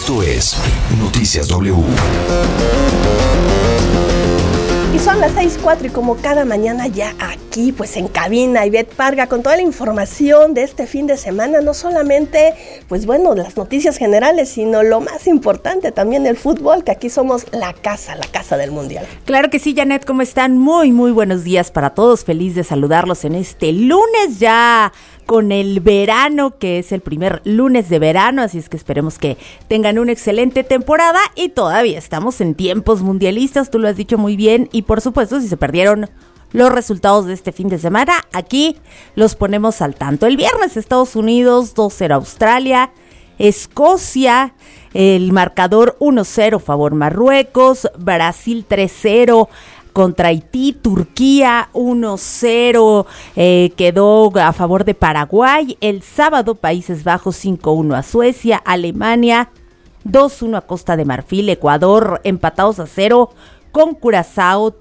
Esto es Noticias W. Y son las 6:04 y como cada mañana ya aquí pues en cabina Ivette Parga con toda la información de este fin de semana, no solamente pues bueno las noticias generales, sino lo más importante también el fútbol, que aquí somos la casa del mundial. Claro que sí, Janet, ¿cómo están? Muy buenos días para todos, feliz de saludarlos en este lunes ya con el verano, que es el primer lunes de verano, así es que esperemos que tengan una excelente temporada y todavía estamos en tiempos mundialistas, tú lo has dicho muy bien, y por supuesto si se perdieron los resultados de este fin de semana, aquí los ponemos al tanto. El viernes Estados Unidos 2-0 Australia, Escocia, el marcador 1-0 favor Marruecos, Brasil 3-0 contra Haití, Turquía 1-0 quedó a favor de Paraguay. El sábado Países Bajos 5-1 a Suecia, Alemania 2-1 a Costa de Marfil, Ecuador empatados a 0 con Curazao,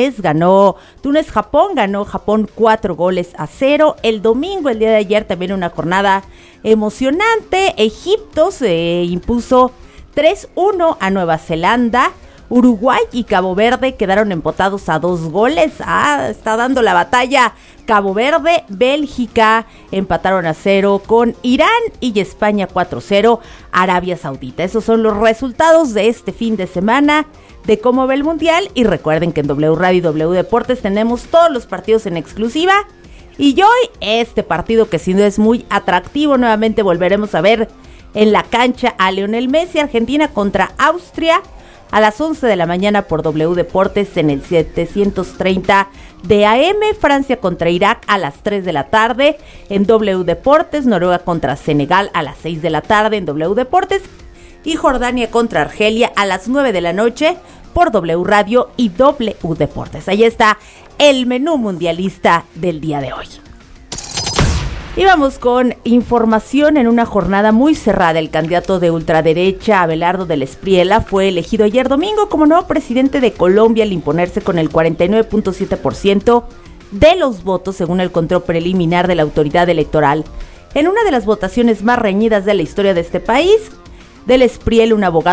Japón ganó Japón 4-0. El domingo, el día de ayer, también una jornada emocionante. Egipto se impuso 3-1 a Nueva Zelanda. Uruguay y Cabo Verde quedaron empatados a 2 goles. Está dando la batalla Cabo Verde. Bélgica empataron a 0 con Irán y España 4-0 Arabia Saudita. Esos son los resultados de este fin de semana de cómo ve el Mundial. Y recuerden que en W Radio y W Deportes tenemos todos los partidos en exclusiva. Y hoy este partido que sin duda es muy atractivo. Nuevamente volveremos a ver en la cancha a Lionel Messi. Argentina contra Austria a las 11 de la mañana por W Deportes en el 730 de AM. Francia contra Irak a las 3 de la tarde en W Deportes. Noruega contra Senegal a las 6 de la tarde en W Deportes. Y Jordania contra Argelia a las 9 de la noche por W Radio y W Deportes. Ahí está el menú mundialista del día de hoy. Y vamos con información. En una jornada muy cerrada, el candidato de ultraderecha Abelardo del Espriella fue elegido ayer domingo como nuevo presidente de Colombia al imponerse con el 49.7% de los votos según el control preliminar de la autoridad electoral. En una de las votaciones más reñidas de la historia de este país, del Espriella, un abogado